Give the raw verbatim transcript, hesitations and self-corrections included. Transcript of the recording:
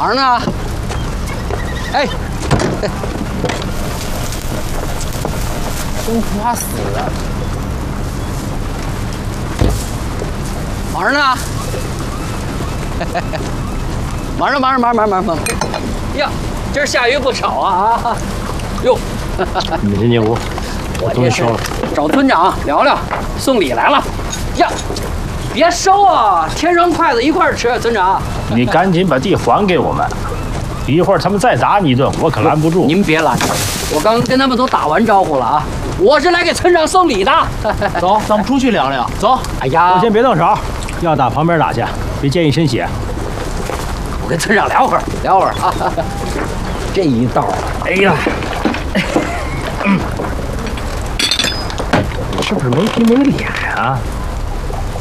忙呢？哎，真花死了！忙着呢。忙着，忙着，忙着，忙着，忙着。呀，今儿下雨不少啊啊！哟， 你进进屋，我东西收了。 找村长聊聊，送礼来了。呀，别收啊，添双筷子一块儿吃，村长。 你赶紧把地还给我们，一会儿他们再打你一顿，我可拦不住。 您别拦着，我刚跟他们都打完招呼了啊，我是来给村长送礼的。 走，咱们出去聊聊。走。 哎呀， 先别动手，要打旁边打去，别溅一身血。 我跟村长聊会儿，聊会儿啊。这一道，哎呀， 你是不是没皮没脸啊？